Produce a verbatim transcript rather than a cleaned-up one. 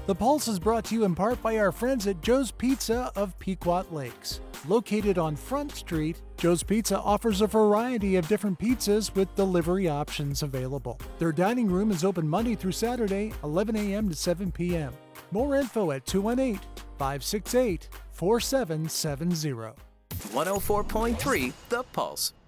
The Pulse is brought to you in part by our friends at Joe's Pizza of Pequot Lakes. Located on Front Street, Joe's Pizza offers a variety of different pizzas with delivery options available. Their dining room is open Monday through Saturday, eleven a.m. to seven p.m. More info at two one eight, five six eight, four seven seven zero. one oh four point three The Pulse.